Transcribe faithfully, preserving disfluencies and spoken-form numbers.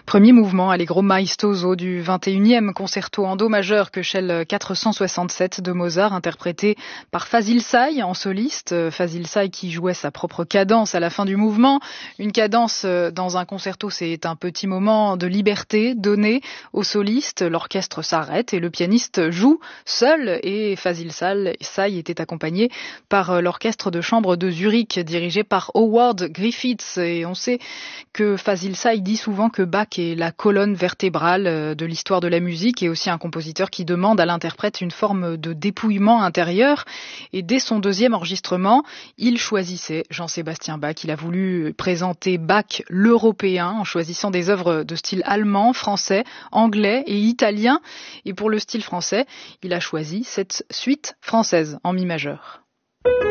Premier mouvement Allegro maestoso du vingt et unième concerto en do majeur Köchel quatre cent soixante-sept de Mozart, interprété par Fazil Say en soliste. Fazil Say qui jouait sa propre cadence à la fin du mouvement. Une cadence dans un concerto, c'est un petit moment de liberté donné au soliste. L'orchestre s'arrête et le pianiste joue seul, et Fazil Say était accompagné par l'orchestre de chambre de Zurich dirigé par Howard Griffiths. Et on sait que Fazil Say dit souvent que Bach est la colonne vertébrale de l'histoire de la musique et aussi un compositeur qui demande à l'interprète une forme de dépouillement intérieur. Et dès son deuxième enregistrement, il choisissait Jean-Sébastien Bach. Il a voulu présenter Bach l'européen en choisissant des œuvres de style allemand, français, anglais et italien. Et pour le style français, il a choisi cette suite française en mi majeur.